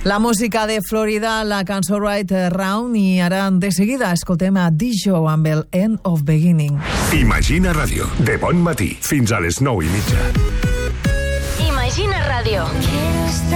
La música de Florida, la cançó Right Round, i ara de seguida escoltem a Dijo amb el End of Beginning. Imagina Ràdio, de bon matí fins a les 9:30. Imagina Ràdio.